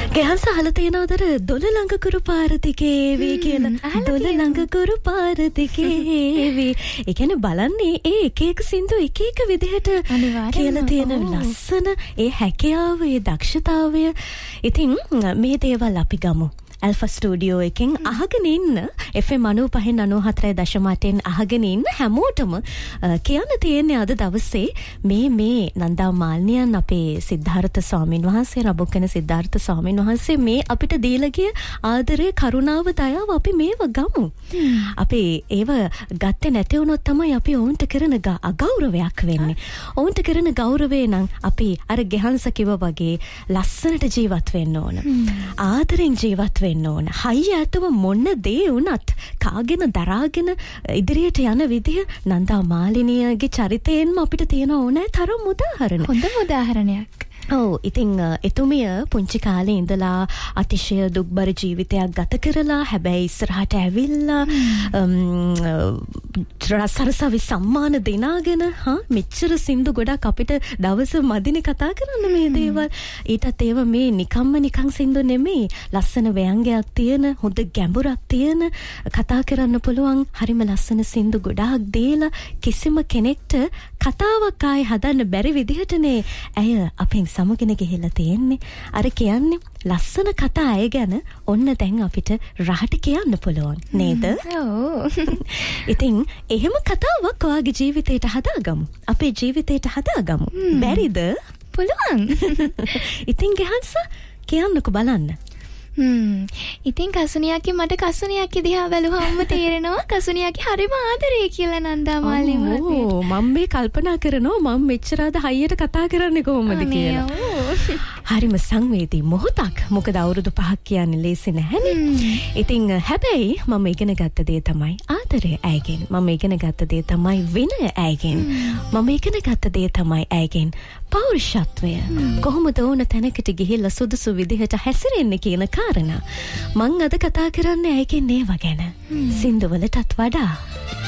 ගැහන් සහල තියෙනවදර දොළ ළඟ කුරු පාරතිකේවී කියලා. දොළ ළඟ කුරු පාරතිකේවී. ඒ කියන්නේ බලන්නේ ඒ එක එක සින්දු එක එක විදිහට කියලා තියෙන ලස්සන ඒ හැකියාව, ඒ දක්ෂතාවය. ඉතින් මේ දේවල් අපි ගමු. ඇල්ෆා ස්ටුඩියෝ එකෙන් අහගෙන ඉන්න FM 95.94.8 අහගෙන ඉන්න හැමෝටම කියන්න තියෙන්නේ අද දවසේ මේ නන්දා මාල්නියන් අපේ සිද්ධාර්ථ ස්වාමීන් වහන්සේ රබුකන සිද්ධාර්ථ ස්වාමීන් වහන්සේ මේ අපිට දීලා ගිය ආදරේ කරුණාව දයාව අපි මේව ගමු. අපි ඒව ගත්තේ නැති වුණොත් තමයි අපි ඔවුන්ට කරන අගෞරවයක් වෙන්නේ. ඔවුන්ට කරන ගෞරවේ නම් අපි අර ගෙහන්ස කිව්වා වගේ ලස්සනට ජීවත් වෙන්න ඕන. ආදරෙන් ජීවත් වෙන්න ඕන. හයිය ඇතුව මොන දේ වුණත් කාගෙන දරාගෙන ඉදිරියට යන විදිය නන්දා මාලිනියගේ චරිතයෙන්ම අපිට තියෙන ඕනෑ තරම් උදාහරණ. හොඳම උදාහරණයක්. ඔව් ඉතින් එතුමිය පුංචි කාලේ ඉඳලා අතිශය දුක්බර ජීවිතයක් ගත කරලා හැබැයි ඉස්සරහට ඇවිල්ලා සරසවි සම්මාන දෙනාගෙන මෙච්චර සින්දු ගොඩක් අපිට දවස මදිනේ කතා කරන්න මේ දේවල්. ඊටත් ඒව මේ නිකන් සින්දු නෙමෙයි. ලස්සන ව්‍යංගයක් තියෙන, හොඳ ගැඹුරක් තියෙන, කතා කරන්න පුළුවන් හරිම ලස්සන සින්දු ගොඩාක් දීලා කිසිම කෙනෙක්ට කතාවක් ආයේ හදන්න බැරි විදිහටනේ ඇය අපෙන් සමගෙන ගිහිල්ලා තියෙන්නේ. අර කියන්නේ ලස්සන කතා අය ගැන ඔන්න දැන් අපිට රහට කියන්න පුළුවන් නේද? ඔව්. ඉතින් එහෙම කතාවක් ඔයාගේ ජීවිතේට හදාගමු. අපේ ජීවිතේට හදාගමු. බැරිද? පුළුවන්. ඉතින් ගහන්ස කියන්නකෝ බලන්න. ඉතින් කසුනියක්ගේ මට කසුනියක්ගේ දිහා බැලුවාම තේරෙනවා කසුනියක්ගේ හරිම ආදරේ කියලා නන්දා මාලිනී මහත්මියට. මම මේ කල්පනා කරනවා මම මෙච්චරද හයියට කතා කරන්නේ කොහොමද කියලා. හරිම සංවේදී මොහොතක්. මොකද අවුරුදු 5ක් කියන්නේ ලේසි නැහැනේ. ඉතින් හැබැයි මම ඉගෙන ගත්ත දේ තමයි ආදරය ඇයගෙන්. මම ඉගෙන ගත්ත දේ තමයි විනය ඇයගෙන්. මම ඉගෙන ගත්ත දේ තමයි ඇයගෙන් පෞරුෂත්වය. කොහොමද ඕන තැනකට ගිහිල්ලා සුදුසු විදිහට හැසිරෙන්නේ කියන කාරණා. මං අද කතා කරන්නේ ඇයගෙන් ඒව ගැන. සින්දුවලටත් වඩා